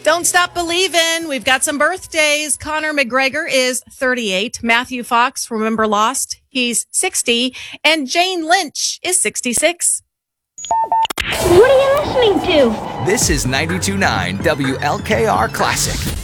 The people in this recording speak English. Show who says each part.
Speaker 1: Don't stop believing. We've got some birthdays. Conor McGregor is 38. Matthew Fox, remember Lost? He's 60. And Jane Lynch is 66.
Speaker 2: What are you listening to?
Speaker 3: This is 92.9 WLKR Classic.